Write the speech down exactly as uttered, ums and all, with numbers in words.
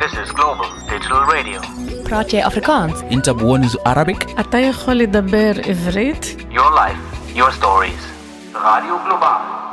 This is Global Digital Radio. praat jy Afrikaans? انت بونز Arabic? אתה יכול לדבר עברית? Your life, your stories. Radio Global.